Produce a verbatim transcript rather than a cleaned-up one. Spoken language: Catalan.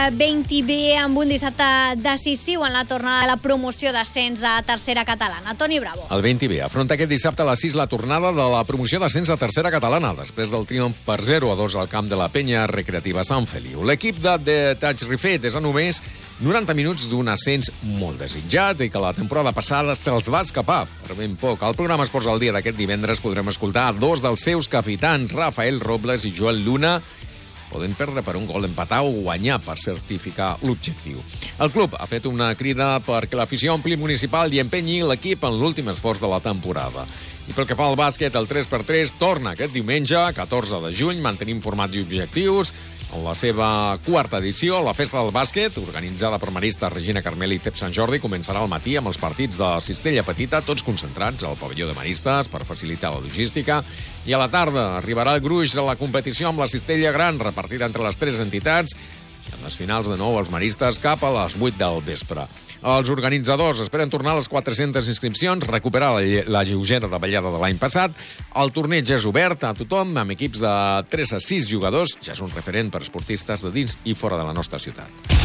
vint B amb un dissabte decisiu en la tornada de la promoció d'ascens a tercera catalana. Toni Bravo. El vint B afronta aquest dissabte a les sis la tornada de la promoció d'ascens a tercera catalana, després del triomf per zero a dos al camp de la Penya Recreativa Sant Feliu. L'equip de The Touch Refet és a només noranta minuts d'un ascens molt desitjat i que la temporada passada se'ls va escapar per ben poc. Al programa Esports al Dia d'aquest divendres podrem escoltar dos dels seus capitans, Rafael Robles i Joel Luna, poden perdre per un gol, empatar o guanyar per certificar l'objectiu. El club ha fet una crida perquè l'afició ompli municipal i empenyi l'equip en l'últim esforç de la temporada. I pel que fa al bàsquet, el tres per tres torna aquest diumenge, catorze de juny, mantenim formats i objectius. En la seva quarta edició, la Festa del Bàsquet, organitzada per maristes Regina Carmel i Cep Sant Jordi, començarà al matí amb els partits de Cistella Petita, tots concentrats al pavelló de maristes per facilitar la logística. I a la tarda arribarà el gruix de la competició amb la Cistella Gran, repartida entre les tres entitats, i en les finals de nou els maristes cap a les vuit del vespre. Els organitzadors esperen tornar a les quatre-centes inscripcions, recuperar la, lle la lleugera davallada de l'any passat. El torneig és obert a tothom, amb equips de tres a sis jugadors. Ja és un referent per esportistes de dins i fora de la nostra ciutat.